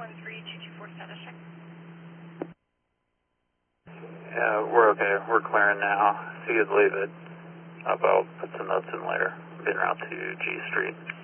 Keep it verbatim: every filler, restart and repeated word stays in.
one three two two four status check. Yeah, we're okay. We're clearing now. So you guys leave it. I'll put some notes in later. En route to G Street.